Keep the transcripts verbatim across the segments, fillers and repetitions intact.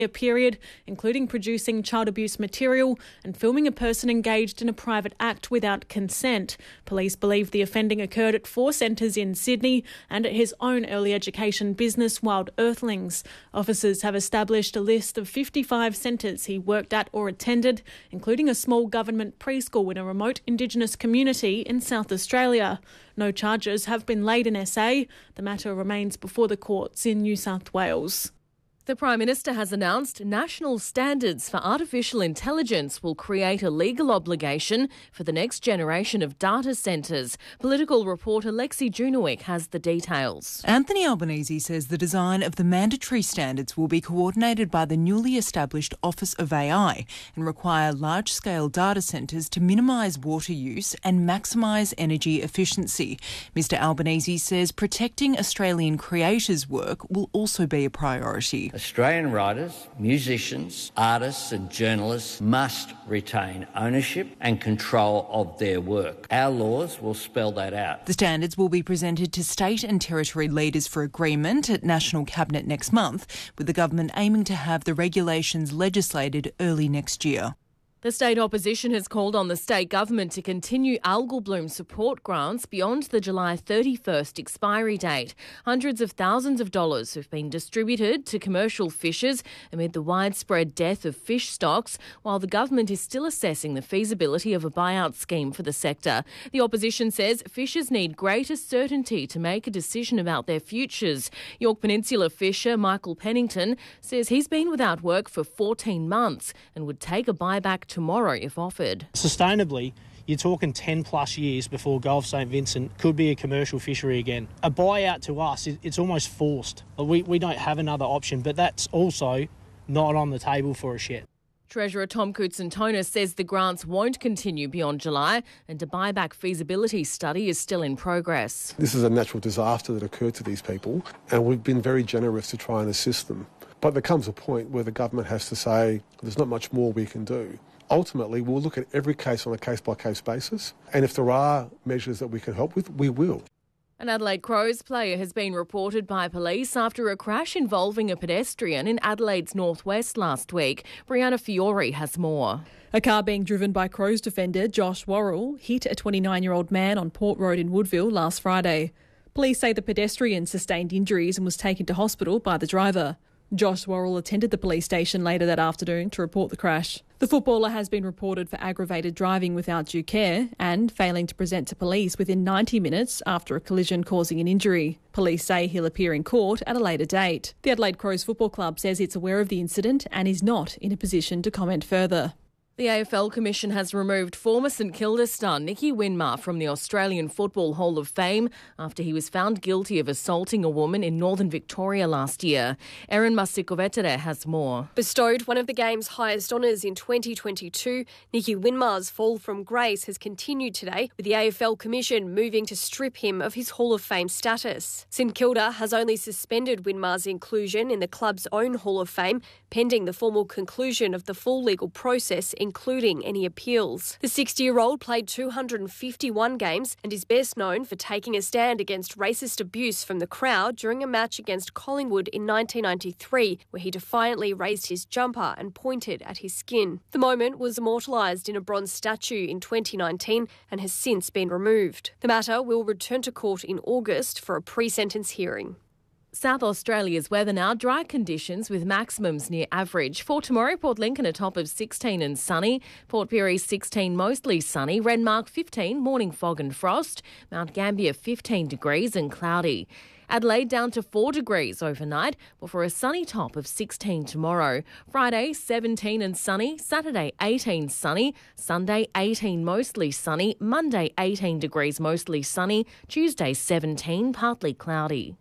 period, including producing child abuse material and filming a person engaged in a private act without consent. Police believe the offending occurred at four centres in Sydney and at his own early education business, Wild Earthlings. Officers have established a list of fifty-five centres he worked at or attended, including a small government preschool in a remote Indigenous community in South Australia. No charges have been laid in S A. The matter remains before the courts in New South Wales. The Prime Minister has announced national standards for artificial intelligence will create a legal obligation for the next generation of data centres. Political reporter Lexi Junowick has the details. Anthony Albanese says the design of the mandatory standards will be coordinated by the newly established Office of A I and require large-scale data centres to minimise water use and maximise energy efficiency. Mr Albanese says protecting Australian creators' work will also be a priority. Australian writers, musicians, artists and journalists must retain ownership and control of their work. Our laws will spell that out. The standards will be presented to state and territory leaders for agreement at National Cabinet next month, with the government aiming to have the regulations legislated early next year. The state opposition has called on the state government to continue algal bloom support grants beyond the July thirty-first expiry date. Hundreds of thousands of dollars have been distributed to commercial fishers amid the widespread death of fish stocks, while the government is still assessing the feasibility of a buyout scheme for the sector. The opposition says fishers need greater certainty to make a decision about their futures. Yorke Peninsula fisher Michael Pennington says he's been without work for fourteen months and would take a buyback tomorrow if offered. Sustainably, you're talking ten plus years before Gulf St Vincent could be a commercial fishery again. A buyout to us, it's almost forced. We, we don't have another option, but that's also not on the table for us yet. Treasurer Tom Koutsantonis says the grants won't continue beyond July and a buyback feasibility study is still in progress. This is a natural disaster that occurred to these people and we've been very generous to try and assist them. But there comes a point where the government has to say there's not much more we can do. Ultimately, we'll look at every case on a case-by-case basis, and if there are measures that we can help with, we will. An Adelaide Crows player has been reported by police after a crash involving a pedestrian in Adelaide's northwest last week. Brianna Fiore has more. A car being driven by Crows defender Josh Worrell hit a twenty-nine-year-old man on Port Road in Woodville last Friday. Police say the pedestrian sustained injuries and was taken to hospital by the driver. Josh Worrell attended the police station later that afternoon to report the crash. The footballer has been reported for aggravated driving without due care and failing to present to police within ninety minutes after a collision causing an injury. Police say he'll appear in court at a later date. The Adelaide Crows Football Club says it's aware of the incident and is not in a position to comment further. The A F L Commission has removed former St Kilda star Nicky Winmar from the Australian Football Hall of Fame after he was found guilty of assaulting a woman in northern Victoria last year. Erin Masikovetere has more. Bestowed one of the game's highest honours in twenty twenty-two, Nicky Winmar's fall from grace has continued today, with the A F L Commission moving to strip him of his Hall of Fame status. St Kilda has only suspended Winmar's inclusion in the club's own Hall of Fame, pending the formal conclusion of the full legal process, including any appeals. The sixty-year-old played two hundred fifty-one games and is best known for taking a stand against racist abuse from the crowd during a match against Collingwood in nineteen ninety-three, where he defiantly raised his jumper and pointed at his skin. The moment was immortalised in a bronze statue in twenty nineteen and has since been removed. The matter will return to court in August for a pre-sentence hearing. South Australia's weather now, dry conditions with maximums near average. For tomorrow, Port Lincoln a top of sixteen and sunny. Port Pirie sixteen, mostly sunny. Renmark fifteen, morning fog and frost. Mount Gambier fifteen degrees and cloudy. Adelaide down to four degrees overnight, before a sunny top of sixteen tomorrow. Friday, seventeen and sunny. Saturday, eighteen sunny. Sunday, eighteen mostly sunny. Monday, eighteen degrees mostly sunny. Tuesday, seventeen, partly cloudy.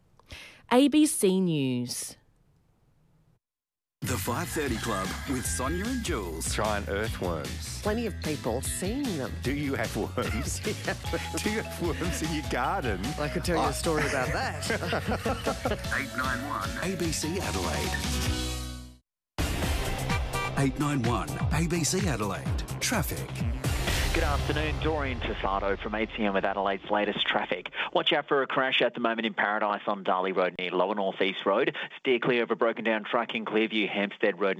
A B C News. The five thirty Club with Sonia and Jules. Giant earthworms. Plenty of people seeing them. Do you have worms? Do you have worms in your garden? I could tell you a story about that. eight nine one A B C Adelaide. eight nine one A B C Adelaide. Traffic. Good afternoon, Dorian Tassado from A T M with Adelaide's latest traffic. Watch out for a crash at the moment in Paradise on Darley Road near Lower North East Road. Steer clear of a broken down truck in Clearview, Hampstead Road